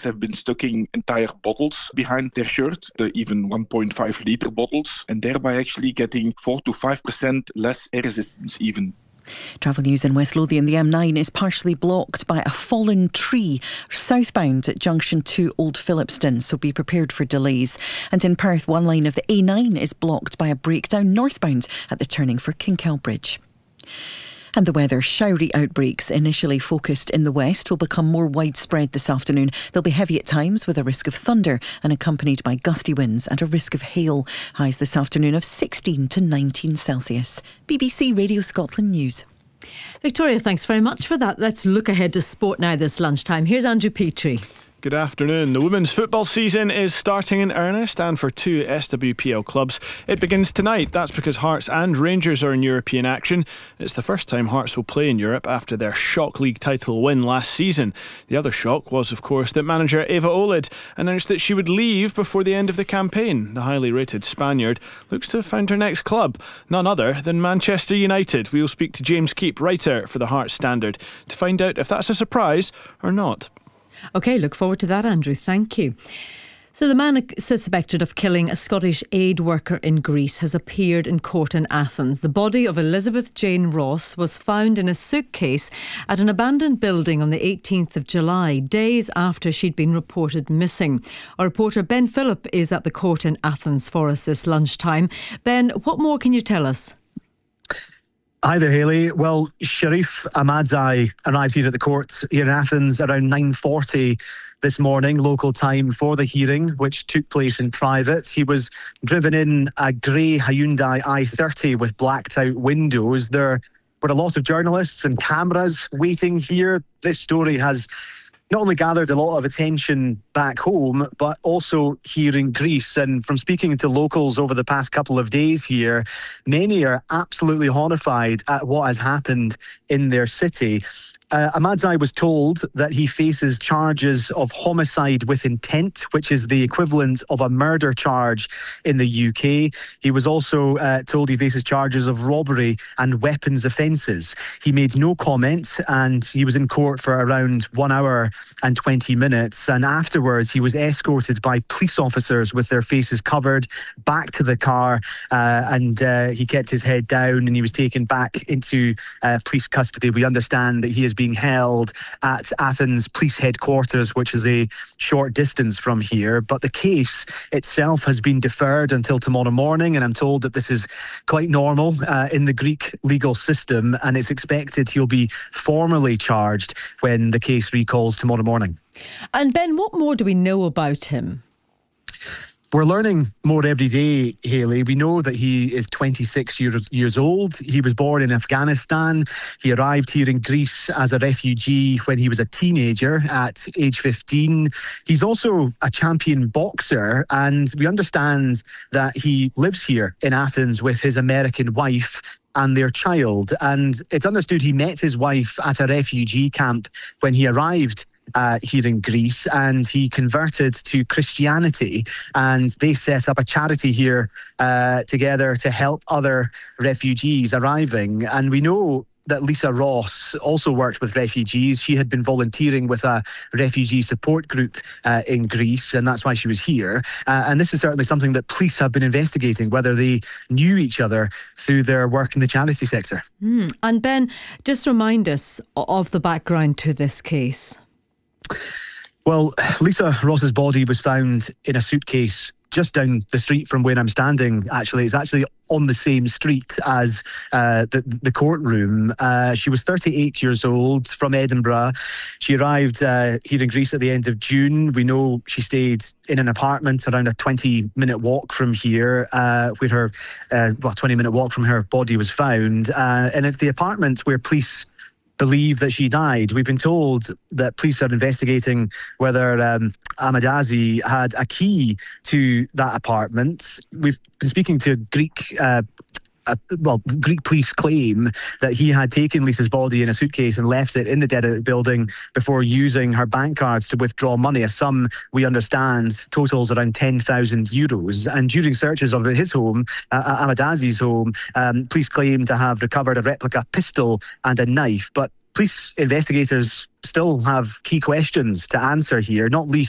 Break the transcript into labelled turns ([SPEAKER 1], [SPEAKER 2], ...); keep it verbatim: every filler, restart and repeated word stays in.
[SPEAKER 1] players have been sticking entire bottles behind their shirt, the even one point five litre bottles, and thereby actually getting four to five percent less air resistance even.
[SPEAKER 2] Travel news in West Lothian. The M nine is partially blocked by a fallen tree southbound at junction two Old Phillipston, so be prepared for delays. And in Perth, one line of the A nine is blocked by a breakdown northbound at the turning for Kinkell Bridge. And the weather. Showery outbreaks, initially focused in the west, will become more widespread this afternoon. They'll be heavy at times with a risk of thunder and accompanied by gusty winds and a risk of hail. Highs this afternoon of sixteen to nineteen Celsius. B B C Radio Scotland News.
[SPEAKER 3] Victoria, thanks very much for that. Let's look ahead to sport now this lunchtime. Here's Andrew Petrie.
[SPEAKER 4] Good afternoon. The women's football season is starting in earnest, and for two S W P L clubs it begins tonight. That's because Hearts and Rangers are in European action. It's the first time Hearts will play in Europe after their shock league title win last season. The other shock was, of course, that manager Eva Olid announced that she would leave before the end of the campaign. The highly rated Spaniard looks to have found her next club, none other than Manchester United. We will speak to James Keep, writer for the Hearts Standard, to find out if that's a surprise or not.
[SPEAKER 3] OK, look forward to that, Andrew. Thank you. So the man suspected of killing a Scottish aid worker in Greece has appeared in court in Athens. The body of Elizabeth Jane Ross was found in a suitcase at an abandoned building on the eighteenth of July, days after she'd been reported missing. Our reporter Ben Phillip is at the court in Athens for us this lunchtime. Ben, what more can you tell us?
[SPEAKER 5] Hi there, Hayley. Well, Sharif Ahmadzai arrived here at the court here in Athens around nine forty this morning, local time, for the hearing, which took place in private. He was driven in a grey Hyundai i thirty with blacked out windows. There were a lot of journalists and cameras waiting here. This story has not only gathered a lot of attention back home, but also here in Greece. And from speaking to locals over the past couple of days here, many are absolutely horrified at what has happened in their city. Uh, Ahmadzai was told that he faces charges of homicide with intent, which is the equivalent of a murder charge in the U K. He was also uh, told he faces charges of robbery and weapons offences. He made no comment, and he was in court for around one hour and twenty minutes. And afterwards, he was escorted by police officers with their faces covered back to the car, uh, and uh, he kept his head down, and he was taken back into uh, police custody. We understand that he has been being held at Athens Police Headquarters, which is a short distance from here. But the case itself has been deferred until tomorrow morning, and I'm told that this is quite normal uh, in the Greek legal system, and it's expected he'll be formally charged when the case recalls tomorrow morning.
[SPEAKER 3] And Ben, what more do we know about him?
[SPEAKER 5] We're learning more every day, Hayley. We know that he is twenty-six year, years old. He was born in Afghanistan. He arrived here in Greece as a refugee when he was a teenager at age fifteen. He's also a champion boxer, and we understand that he lives here in Athens with his American wife and their child. And it's understood he met his wife at a refugee camp when he arrived Uh, here in Greece, and he converted to Christianity, and they set up a charity here uh, together to help other refugees arriving. And we know that Lisa Ross also worked with refugees. She had been volunteering with a refugee support group uh, in Greece, and that's why she was here. Uh, and this is certainly something that police have been investigating, whether they knew each other through their work in the charity sector.
[SPEAKER 3] Mm. And Ben, just remind us of the background to this case.
[SPEAKER 5] Well, Lisa Ross's body was found in a suitcase just down the street from where I'm standing, actually. It's actually on the same street as uh, the, the courtroom. Uh, she was thirty-eight years old, from Edinburgh. She arrived uh, here in Greece at the end of June. We know she stayed in an apartment around a twenty-minute walk from here, uh, where her, uh, well, twenty-minute walk from her body was found. Uh, and it's the apartment where police believe that she died. We've been told that police are investigating whether um, Ahmadzai had a key to that apartment. We've been speaking to Greek uh, Uh, well, Greek police claim that he had taken Lisa's body in a suitcase and left it in the Dedit building before using her bank cards to withdraw money. A sum, we understand, totals around ten thousand euros. And during searches of his home, uh, Ahmadzai's home, um, police claim to have recovered a replica pistol and a knife. But police investigators still have key questions to answer here, not least